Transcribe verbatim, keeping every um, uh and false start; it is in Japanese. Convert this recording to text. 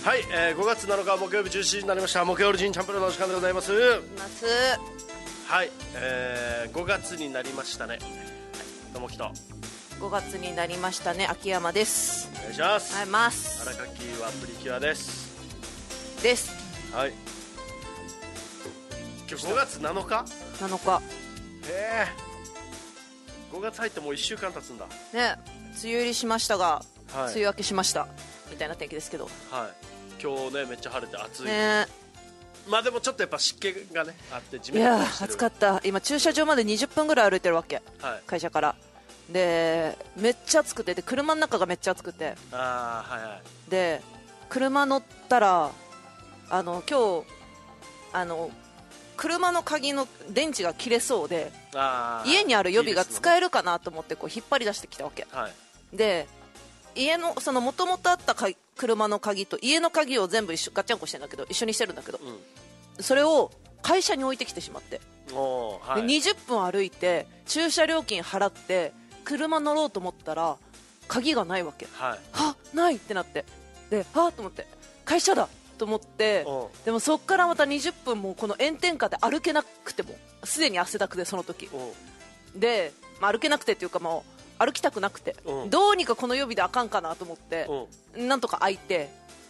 はい、えー、ごがつなのか木曜日じゅうしちじになりました。木曜日人チャンプルのお時間でございます。 夏はい、えー、ごがつになりましたね。ともきとごがつになりましたね。秋山です。 お願いします。 はい、ます荒垣はプリキュアですですはい、今日ごがつなのかなのかへえ、ごがつ入ってもういっしゅうかん経つんだね。梅雨入りしましたが、 はい、 梅雨明けしましたみたいな天気ですけど、 はい、今日ねめっちゃ晴れて暑いね。 まあでもちょっとやっぱ湿気がねあって地いや面がしてる。 暑かった。今駐車場までにじゅっぷんぐらい歩いてるわけ、 はい、 会社からでめっちゃ暑くて、で車の中がめっちゃ暑くて、 あー、はいはい、 で車乗ったらあの今日あの車の鍵の電池が切れそうで、 あ家にある予備が使えるかなと思ってこう引っ張り出してきたわけ、 はい、 で家のその元々あったか車の鍵と家の鍵を全部一緒ガッチャンコしてるんだけど一緒にしてるんだけど、うん、それを会社に置いてきてしまって、 おー、はい、 でにじゅっぷん歩いて駐車料金払って車乗ろうと思ったら鍵がないわけ、 はい、 はないってなって、ではと思って会社だと思って、でもそっからまたにじゅっぷんもこの炎天下で歩けなくてもすでに汗だくでその時で、まあ、歩けなくてっていうかもう歩きたくなくて、どうにかこの予備であかんかなと思ってなんとか開いて